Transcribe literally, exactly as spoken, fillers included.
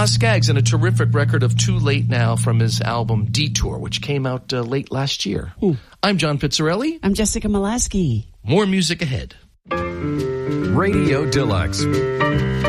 Boz Scaggs and a terrific record of Too Late Now from his album Detour, which came out uh, late last year. Ooh. I'm John Pizzarelli. I'm Jessica Molaski. More music ahead. Radio Deluxe.